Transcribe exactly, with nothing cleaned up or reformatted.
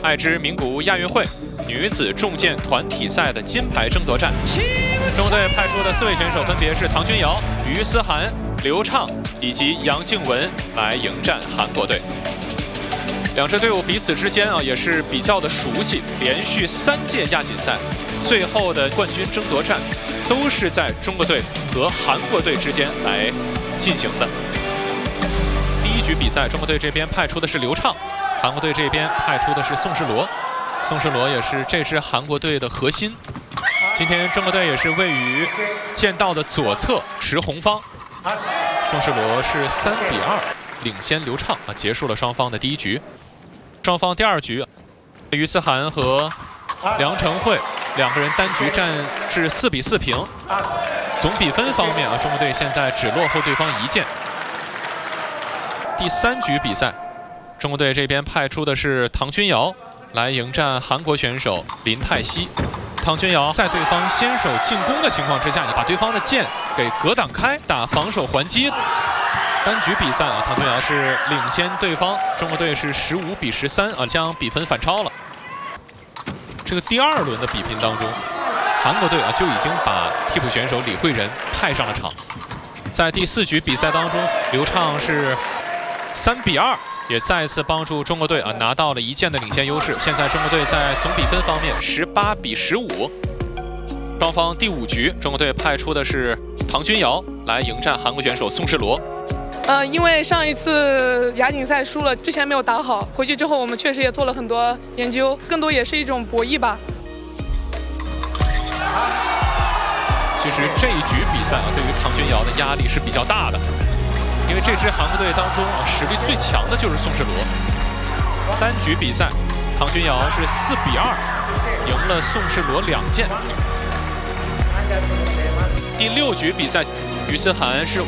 爱知名古屋亚运会女子重剑团体赛的金牌争夺战，中国队派出的四位选手分别是唐君瑶、于思涵、刘畅以及杨静雯来迎战韩国队。两支队伍彼此之间啊也是比较的熟悉，连续三届亚锦赛最后的冠军争夺战都是在中国队和韩国队之间来进行的。第一局比赛，中国队这边派出的是刘畅，韩国队这边派出的是宋世罗。宋世罗也是这支韩国队的核心。今天中国队也是位于剑道的左侧持红方，宋世罗是三比二领先刘畅啊，结束了双方的第一局。双方第二局，于思涵和梁成慧两个人单局战至四比四平。总比分方面啊，中国队现在只落后对方一剑。第三局比赛，中国队这边派出的是唐君瑶来迎战韩国选手林泰熙。唐君瑶在对方先手进攻的情况之下，你把对方的剑给格挡开，打防守还击。单局比赛啊，唐君瑶是领先对方，中国队是十五比十三啊，将比分反超了。这个第二轮的比拼当中，韩国队啊就已经把替补选手李慧仁派上了场。在第四局比赛当中，刘畅是三比二，也再次帮助中国队啊拿到了一剑的领先优势。现在中国队在总比分方面十八比十五。双方第五局，中国队派出的是唐君瑶来迎战韩国选手宋世罗。 呃，因为上一次亚锦赛输了，之前没有打好，回去之后我们确实也做了很多研究，更多也是一种博弈吧。 其实这一局比赛啊，对于唐君瑶的压力是比较大的，因为这支韩国队当中啊，实力最强的就是宋世罗。单局比赛，唐君瑶是四比二赢了宋世罗两剑。第六局比赛，于思涵是